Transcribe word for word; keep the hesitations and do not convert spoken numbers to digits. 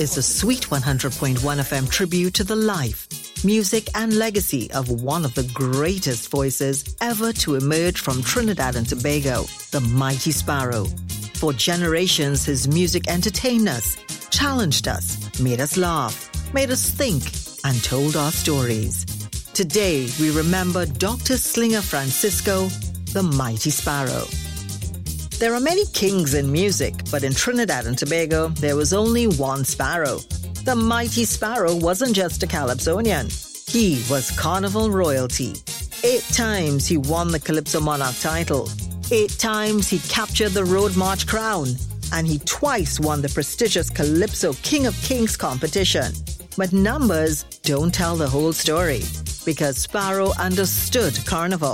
is the Sweet one hundred point one F M tribute to the life, music and legacy of one of the greatest voices ever to emerge from Trinidad and Tobago, the Mighty Sparrow. For generations, his music entertained us, challenged us, made us laugh, made us think, and told our stories. Today, we remember Doctor Slinger Francisco, the Mighty Sparrow. There are many kings in music, but in Trinidad and Tobago, there was only one Sparrow. The Mighty Sparrow wasn't just a Calypsonian. He was Carnival royalty. Eight times he won the Calypso Monarch title. Eight times he captured the Road March crown. And he twice won the prestigious Calypso King of Kings competition. But numbers don't tell the whole story, because Sparrow understood Carnival.